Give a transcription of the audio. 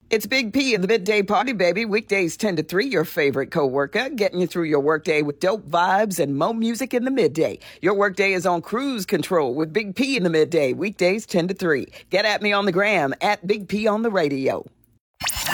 It's Big P in the Midday Party, baby. Weekdays 10 to 3, your favorite coworker, getting you through your workday with dope vibes and mo music in the midday. Your workday is on cruise control with Big P in the midday, weekdays 10 to 3. Get at me on the gram, at Big P on the radio.